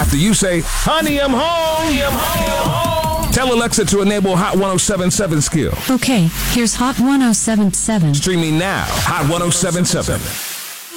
After you say, honey, I'm home. Tell Alexa to enable Hot 1077 skill. Okay, here's Hot 1077. Streaming now, Hot 1077.